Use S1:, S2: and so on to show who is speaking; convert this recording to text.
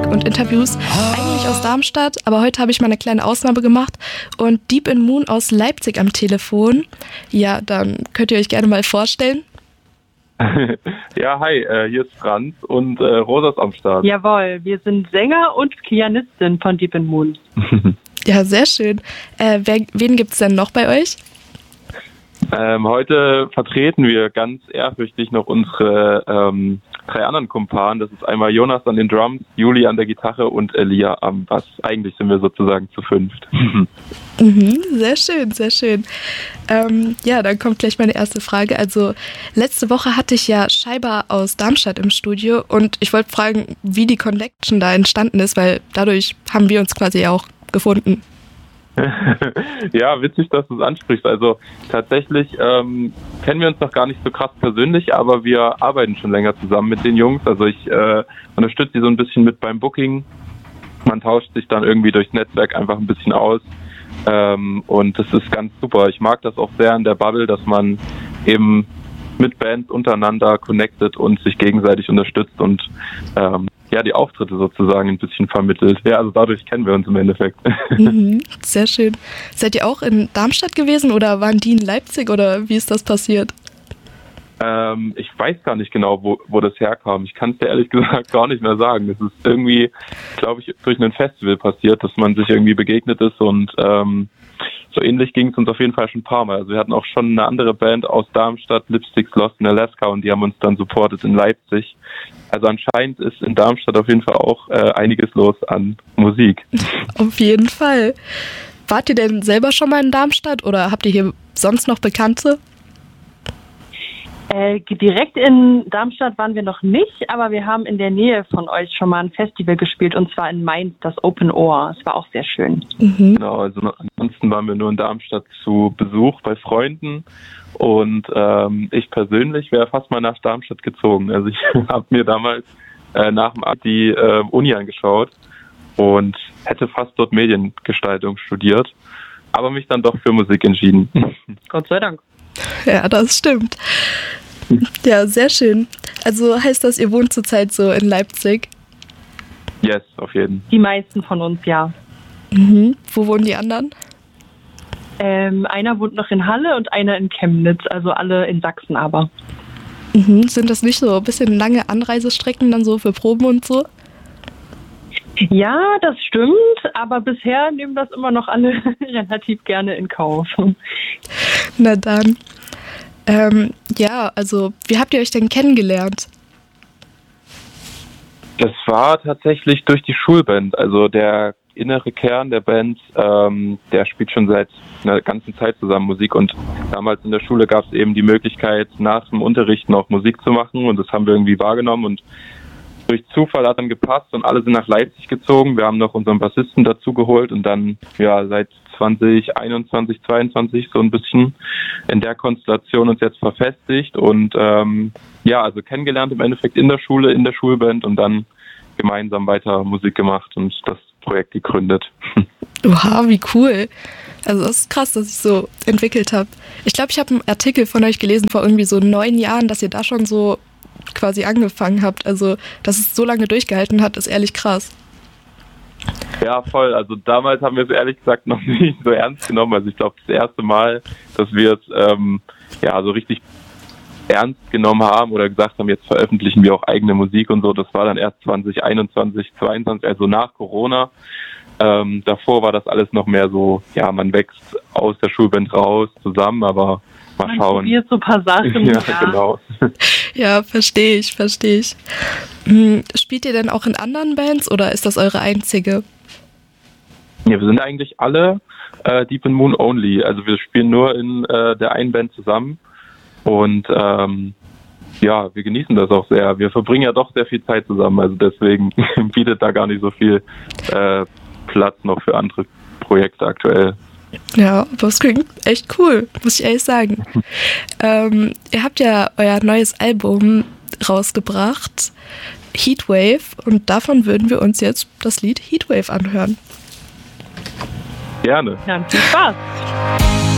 S1: und Interviews eigentlich aus Darmstadt, aber heute habe ich mal eine kleine Ausnahme gemacht und Deep in Moon aus Leipzig am Telefon. Ja, dann könnt ihr euch gerne mal vorstellen.
S2: Ja, hi, hier ist Franz und Rosa ist am Start.
S3: Jawohl, wir sind Sänger und Pianistin von Deep in Moon.
S1: Ja, sehr schön. Wen gibt's denn noch bei euch?
S2: Heute vertreten wir ganz ehrfürchtig noch unsere 3 anderen Kumpanen. Das ist einmal Jonas an den Drums, Juli an der Gitarre und Elia am Bass. Eigentlich sind wir sozusagen zu 5.
S1: Sehr schön, sehr schön. Ja, dann kommt gleich meine erste Frage. Also letzte Woche hatte ich ja Scheiber aus Darmstadt im Studio und ich wollte fragen, wie die Connection da entstanden ist, weil dadurch haben wir uns quasi auch gefunden.
S2: Ja, witzig, dass du es ansprichst. Also tatsächlich kennen wir uns noch gar nicht so krass persönlich, aber wir arbeiten schon länger zusammen mit den Jungs. Also ich unterstütze die so ein bisschen mit beim Booking. Man tauscht sich dann irgendwie durchs Netzwerk einfach ein bisschen aus. Und das ist ganz super. Ich mag das auch sehr in der Bubble, dass man eben mit Bands untereinander connected und sich gegenseitig unterstützt und die Auftritte sozusagen ein bisschen vermittelt. Ja, also dadurch kennen wir uns im Endeffekt.
S1: Sehr schön. Seid ihr auch in Darmstadt gewesen oder waren die in Leipzig oder wie ist das passiert?
S2: Ich weiß gar nicht genau, wo das herkam. Ich kann es dir ehrlich gesagt gar nicht mehr sagen. Das ist irgendwie, glaube ich, durch ein Festival passiert, dass man sich irgendwie begegnet ist und so ähnlich ging es uns auf jeden Fall schon ein paar Mal. Also wir hatten auch schon eine andere Band aus Darmstadt, Lipsticks Lost in Alaska, und die haben uns dann supportet in Leipzig. Also anscheinend ist in Darmstadt auf jeden Fall auch einiges los an Musik.
S1: Auf jeden Fall. Wart ihr denn selber schon mal in Darmstadt oder habt ihr hier sonst noch Bekannte?
S3: Direkt in Darmstadt waren wir noch nicht, aber wir haben in der Nähe von euch schon mal ein Festival gespielt, und zwar in Mainz, das Open Ohr. Es war auch sehr schön.
S2: Genau, also ansonsten waren wir nur in Darmstadt zu Besuch bei Freunden, und ich persönlich wäre fast mal nach Darmstadt gezogen. Also ich habe mir damals nach dem Abi die Uni angeschaut und hätte fast dort Mediengestaltung studiert, aber mich dann doch für Musik entschieden.
S3: Gott sei Dank.
S1: Ja, das stimmt. Ja, sehr schön. Also heißt das, ihr wohnt zurzeit so in Leipzig?
S2: Yes, auf jeden Fall.
S3: Die meisten von uns, ja.
S1: Wo wohnen die anderen?
S3: Einer wohnt noch in Halle und einer in Chemnitz, also alle in Sachsen aber.
S1: Sind das nicht so ein bisschen lange Anreisestrecken dann so für Proben und so?
S3: Ja, das stimmt, aber bisher nehmen das immer noch alle relativ gerne in Kauf.
S1: Na dann. Ja, also wie habt ihr euch denn kennengelernt?
S2: Das war tatsächlich durch die Schulband. Also der innere Kern der Band, der spielt schon seit einer ganzen Zeit zusammen Musik, und damals in der Schule gab es eben die Möglichkeit, nach dem Unterricht noch Musik zu machen, und das haben wir irgendwie wahrgenommen, und durch Zufall hat dann gepasst und alle sind nach Leipzig gezogen. Wir haben noch unseren Bassisten dazu geholt und dann seit 2021, 22 so ein bisschen in der Konstellation uns jetzt verfestigt und also kennengelernt im Endeffekt in der Schule, in der Schulband, und dann gemeinsam weiter Musik gemacht und das Projekt gegründet.
S1: Oha, wie cool. Also das ist krass, dass ich so entwickelt habe. Ich glaube, ich habe einen Artikel von euch gelesen vor irgendwie so 9 Jahren, dass ihr da schon so quasi angefangen habt. Also, dass es so lange durchgehalten hat, ist ehrlich krass.
S2: Ja, voll. Also damals haben wir es ehrlich gesagt noch nicht so ernst genommen. Also ich glaube, das erste Mal, dass wir es so richtig ernst genommen haben oder gesagt haben, jetzt veröffentlichen wir auch eigene Musik und so, das war dann erst 2021, 2022, also nach Corona. Davor war das alles noch mehr so, man wächst aus der Schulband raus zusammen, aber mal schauen.
S3: Man probiert so ein paar Sachen.
S2: Ja, genau.
S1: Ja, verstehe ich. Spielt ihr denn auch in anderen Bands oder ist das eure einzige?
S2: Ja, wir sind eigentlich alle Deep in Moon only. Also wir spielen nur in der einen Band zusammen und wir genießen das auch sehr. Wir verbringen ja doch sehr viel Zeit zusammen, also deswegen bietet da gar nicht so viel Platz noch für andere Projekte aktuell.
S1: Ja, aber es klingt echt cool, muss ich ehrlich sagen. Ihr habt ja euer neues Album rausgebracht, Heatwave, und davon würden wir uns jetzt das Lied Heatwave anhören.
S2: Gerne.
S3: Ja, viel Spaß.